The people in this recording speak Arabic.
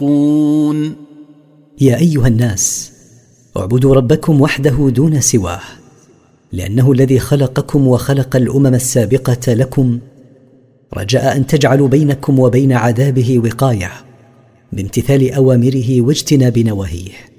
يا أيها الناس، اعبدوا ربكم وحده دون سواه، لأنه الذي خلقكم وخلق الأمم السابقة لكم، رجاء أن تجعلوا بينكم وبين عذابه وقاية بامتثال أوامره واجتناب نواهيه.